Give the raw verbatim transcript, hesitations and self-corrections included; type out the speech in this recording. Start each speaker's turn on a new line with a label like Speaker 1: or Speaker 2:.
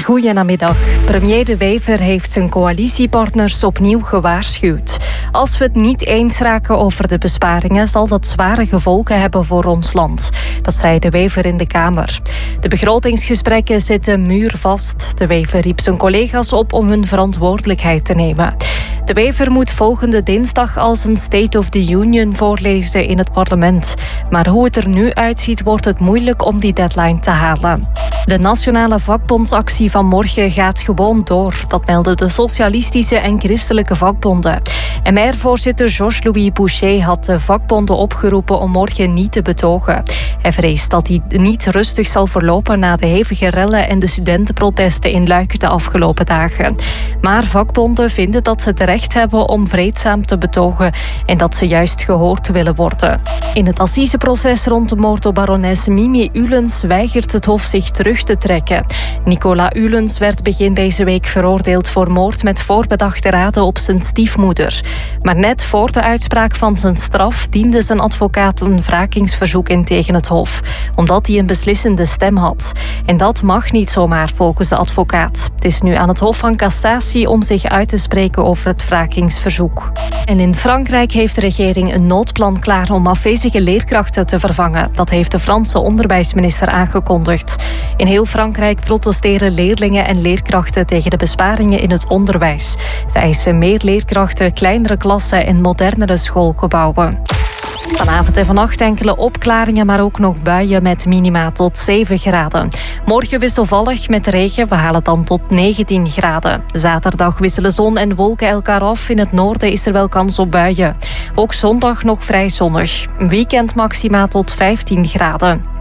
Speaker 1: Goedenamiddag. Premier De Wever heeft zijn coalitiepartners opnieuw gewaarschuwd. Als we het niet eens raken over de besparingen, zal dat zware gevolgen hebben voor ons land. Dat zei De Wever in de Kamer. De begrotingsgesprekken zitten muurvast. De Wever riep zijn collega's op om hun verantwoordelijkheid te nemen. De Wever moet volgende dinsdag als een State of the Union voorlezen in het parlement. Maar hoe het er nu uitziet, wordt het moeilijk om die deadline te halen. De nationale vakbondsactie van morgen gaat gewoon door. Dat melden de socialistische en christelijke vakbonden. M R-voorzitter Georges-Louis Boucher had de vakbonden opgeroepen om morgen niet te betogen. Hij vreest dat hij niet rustig zal verlopen na de hevige rellen en de studentenprotesten in Luik de afgelopen dagen. Maar vakbonden vinden dat ze het recht hebben om vreedzaam te betogen en dat ze juist gehoord willen worden. In het assiseproces rond de moord op barones Mimi Ulens weigert het Hof zich terug te trekken. Nicola Ulens werd begin deze week veroordeeld voor moord met voorbedachte raden op zijn stiefmoeder. Maar net voor de uitspraak van zijn straf diende zijn advocaat een wrakingsverzoek in tegen het Hof, omdat hij een beslissende stem had. En dat mag niet zomaar volgens de advocaat. Het is nu aan het Hof van Cassatie om zich uit te spreken over het wrakingsverzoek. En in Frankrijk heeft de regering een noodplan klaar om afwezige leerkrachten te vervangen. Dat heeft de Franse onderwijsminister aangekondigd. In heel Frankrijk protesteren leerlingen en leerkrachten tegen de besparingen in het onderwijs. Ze eisen meer leerkrachten, kleinere klassen en modernere schoolgebouwen. Vanavond en vannacht enkele opklaringen, maar ook nog buien met minima tot zeven graden. Morgen wisselvallig met regen, we halen dan tot negentien graden. Zaterdag wisselen zon en wolken elkaar af. In het noorden is er wel kans op buien. Ook zondag nog vrij zonnig. Weekend maxima tot vijftien graden.